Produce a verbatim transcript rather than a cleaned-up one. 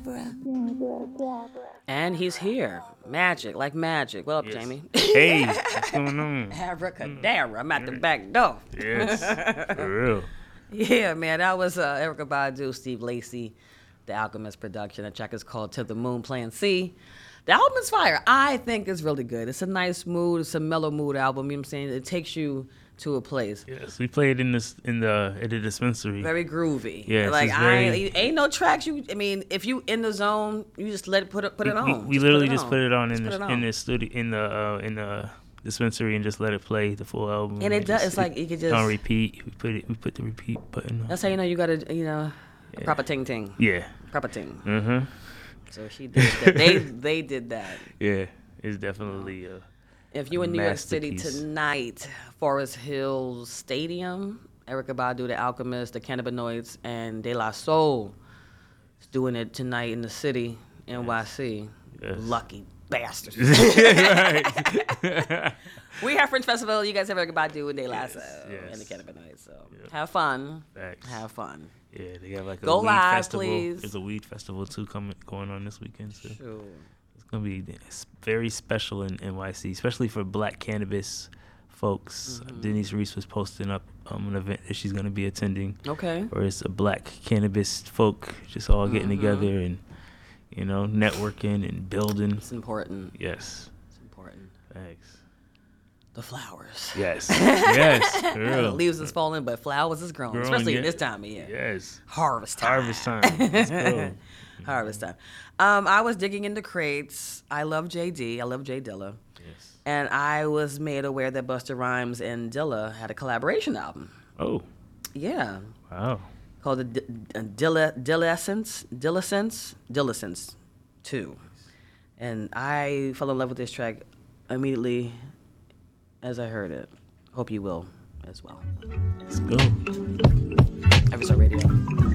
Abracadabra. And he's here. Magic, like magic. What up, Yes. Jamie? Hey, what's going on? Abracadabra. I'm at the back door. Yes, for real. Yeah, man. That was uh, Erykah Badu, Steve Lacy, The Alchemist production. The track is called To the Moon, Plan C. The album is fire. I think it's really good. It's a nice mood. It's a mellow mood album. You know what I'm saying? It takes you to a place. Yes, we played in this in the at the dispensary. Very groovy. Yes, like it's I very- ain't no tracks. You, I mean, if you in the zone, you just let it put it put it we, on. we Just literally put it just on. put it on Just in put the it in on. the studio in the uh, in the dispensary and just let it play the full album. And it does. just- It's like you could just. on repeat. We put it. We put the repeat button on. That's how you know you got to, you know, Yeah. proper ting ting, Yeah. proper ting. Uh-huh. So she did that. They they did that. Yeah. It's definitely uh If you in New York City Masterpiece. tonight, Forest Hills Stadium, Erykah Badu, The Alchemist, The Cannabinoids, and De La Soul is doing it tonight in the city, N Y C. Yes. Lucky bastards. right. We have Fringe Festival. You guys have Erykah Badu and De La Yes, Soul yes. and The Cannabinoids. So Yeah. have fun. Facts. Have fun. Yeah, they got like a Go weed live, festival. please. There's a weed festival too coming going on this weekend. So Sure. it's gonna be s- very special in N Y C, especially for Black cannabis folks. Mm-hmm. Denise Reese was posting up um, an event that she's gonna be attending, Okay. where it's a Black cannabis folk just all getting Mhm. together and you know networking and building. It's important. Yes, It's important. thanks. The flowers. Yes, yes, for The real. leaves is falling, but flowers is growing, Growing, especially yeah. in this time of year. Yes, Harvest time. harvest time. Let's go. Harvest time. Um, I was digging into crates. I love J D. I love Jay Dilla. Yes. And I was made aware that Busta Rhymes and Dilla had a collaboration album. Oh, Yeah. wow. Called the D- D- Dilla Dillessence, Dillessence, Dillessence two. And I fell in love with this track immediately as I heard it. Hope you will as well. Let's go. Episode Radio.